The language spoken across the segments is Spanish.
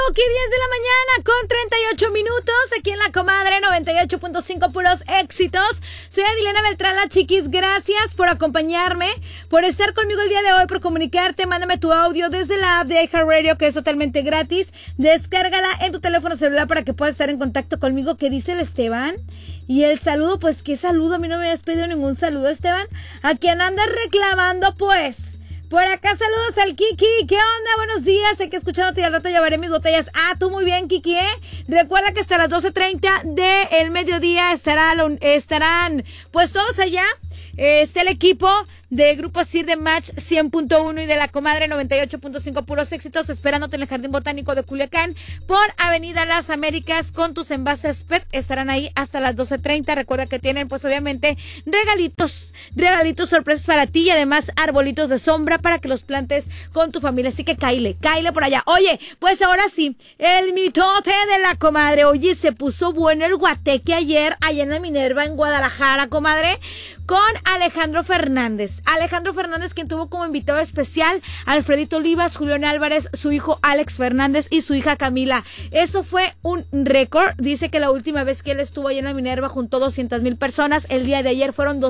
Okidoki, 10 de la mañana con 38 minutos, aquí en La Comadre 98.5, puros éxitos. Soy Adilena Beltrán, la chiquis, gracias por acompañarme, por estar conmigo el día de hoy, por comunicarte. Mándame tu audio desde la app de iHeartRadio, que es totalmente gratis. Descárgala en tu teléfono celular para que puedas estar en contacto conmigo. ¿Qué dice el Esteban? Y el saludo, pues, ¿qué saludo? A mí no me habías pedido ningún saludo, Esteban. ¿A quién andas reclamando, pues? Por acá saludos al Kiki. ¿Qué onda? Buenos días. Sé que escuchándote y al rato llevaré mis botellas. Ah, tú muy bien, Kiki, ¿eh? Recuerda que hasta las 12:30 del mediodía estarán pues todos allá. Está el equipo de Grupo CIR de Match 100.1 y de La Comadre 98.5, puros éxitos, esperándote en el Jardín Botánico de Culiacán por Avenida Las Américas con tus envases PET. Estarán ahí hasta las 12:30. Recuerda que tienen, pues, obviamente, regalitos sorpresas para ti y además arbolitos de sombra para que los plantes con tu familia. Así que cáile por allá. Oye, pues ahora sí, el mitote de La Comadre. Oye, se puso bueno el guateque ayer, allá en la Minerva, en Guadalajara, comadre, con Alejandro Fernández. Alejandro Fernández, quien tuvo como invitado especial a Alfredito Olivas, Julián Álvarez, su hijo Alex Fernández y su hija Camila. Eso fue un récord. Dice que la última vez que él estuvo ahí en la Minerva juntó 200,000 personas. El día de ayer fueron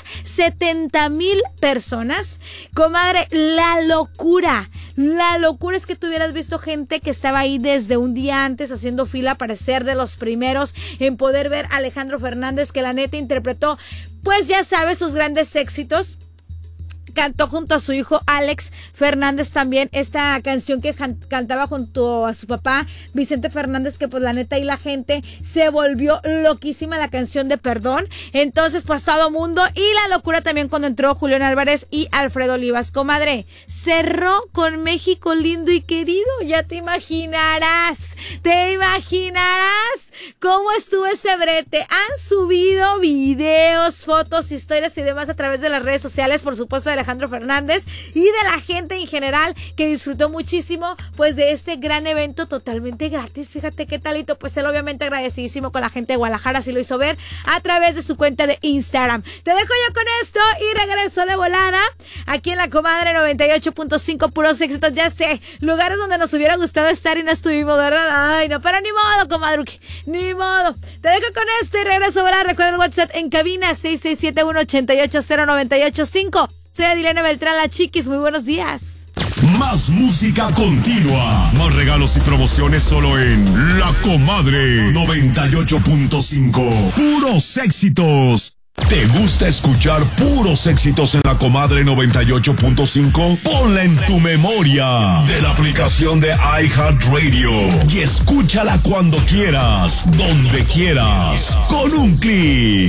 270,000 personas. Comadre, la locura es que tú hubieras visto gente que estaba ahí desde un día antes haciendo fila para ser de los primeros en poder ver a Alejandro Fernández, que la neta interpretó, pues ya sabes, sus grandes éxitos. Cantó junto a su hijo Alex Fernández también esta canción que cantaba junto a su papá Vicente Fernández, que pues la neta y la gente se volvió loquísima, la canción de Perdón. Entonces pues todo mundo, y la locura también cuando entró Julián Álvarez y Alfredo Olivas. Comadre, cerró con México lindo y querido. Ya te imaginarás cómo estuvo ese brete. Han subido videos, fotos, historias y demás a través de las redes sociales, por supuesto, de Alejandro Fernández y de la gente en general, que disfrutó muchísimo pues de este gran evento totalmente gratis. Fíjate qué talito, pues él obviamente agradecidísimo con la gente de Guadalajara, así lo hizo ver a través de su cuenta de Instagram. Te dejo yo con esto y regreso de volada aquí en La Comadre 98.5, puros éxitos. Ya sé, lugares donde nos hubiera gustado estar y no estuvimos, ¿verdad? Ay, no, pero ni modo, comadruki, ni modo. Te dejo con esto y regreso a volar. Recuerda el WhatsApp en cabina 6671-880-985. Soy Adilena Beltrán, la chiquis. Muy buenos días. Más música continua. Más regalos y promociones solo en La Comadre 98.5. Puros éxitos. ¿Te gusta escuchar puros éxitos en La Comadre 98.5? Ponla en tu memoria de la aplicación de iHeartRadio y escúchala cuando quieras, donde quieras, con un clic.